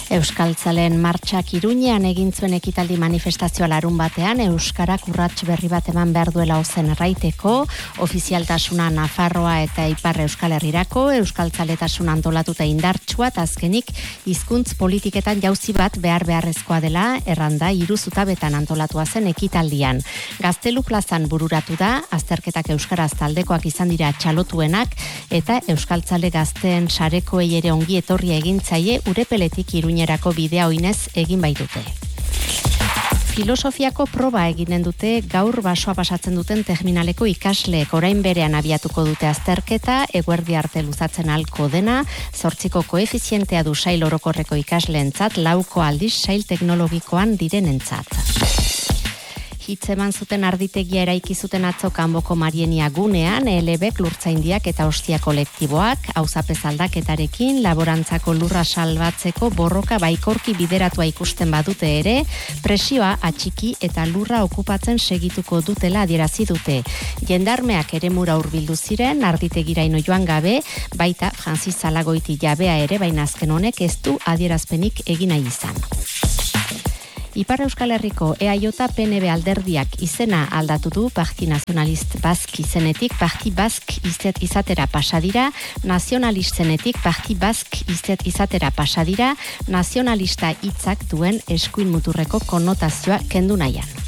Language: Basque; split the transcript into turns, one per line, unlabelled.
Euskaltzaleen martxak Iruñean egin zuen ekitaldi manifestazioa larun batean, euskarak urrats berri bat eman behar duela ozen erraiteko, ofizialtasuna Nafarroa eta Ipar Euskal Herrirako, euskaltzaletasuna antolatuta indartsua, eta azkenik hizkuntz politiketan jauzi bat beharrezkoa dela, erranda 3 zutabetan antolatua zen ekitaldian. Gaztelu plazan bururatu da, azterketak euskaraz taldekoak izan dira txalotuenak, eta euskaltzale gazteen sarekoei ere ongi etorria egintzaie Urepeletik Iruñerako bidea oinez egin baitute. Filosofiako proba eginen dute gaur basoa pasatzen duten terminaleko ikasleek, orain berean abiatuko dute azterketa, eguerdi arte luzatzen halko dena, 8ko koefizientea du sail orokorreko ikasleentzat, 4ko aldiz sail teknologikoan direnentzat. Hitz eman zuten arditegia eraiki zuten atzo Kanboko Marienia gunean, ELB Lurtzaindiak eta Ostia kolektiboak, auzapez aldaketarekin, laborantzako lurra salbatzeko borroka baikorki bideratua ikusten badute ere, presioa atxiki eta lurra okupatzen segituko dutela adierazi dute. Jendarmeak eremura hurbildu ziren, arditegira joan gabe, baita Francis Zalagoiti jabea ere, baina azken honek ez du adierazpenik egin nahi izan. Ipar Euskal Herriko EAJ-PNB alderdiak izena aldatu du Parti Nazionalist Bask izenetik Parti Bask izatera pasadira, nazionalist zenetik Parti Bask izatera pasadira, nazionalista hitzak duen eskuin muturreko konnotazioa kendu nahian.